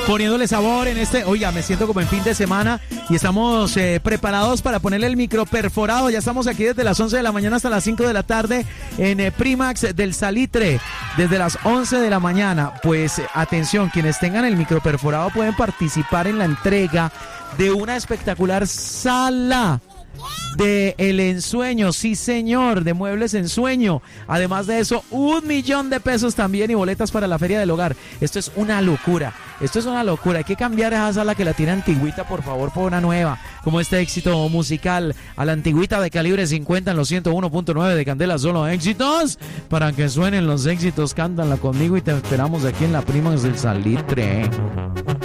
poniéndole sabor en este, oiga, me siento como en fin de semana y estamos preparados para ponerle el micro perforado. Ya estamos aquí desde las 11 de la mañana hasta las 5 de la tarde en Primax del Salitre, desde las 11 de la mañana. Pues atención, quienes tengan el micro perforado pueden participar en la entrega de una espectacular sala de El Ensueño, sí señor, de Muebles Ensueño. Además de eso, 1.000.000 de pesos también y boletas para la Feria del Hogar. Esto es una locura, hay que cambiar esa sala que la tiene antigüita, por favor, por una nueva, como este éxito musical, a la antigüita de calibre 50 en los 101.9 de Candela, solo éxitos, para que suenen los éxitos, cántala conmigo y te esperamos aquí en la Primax del Salitre.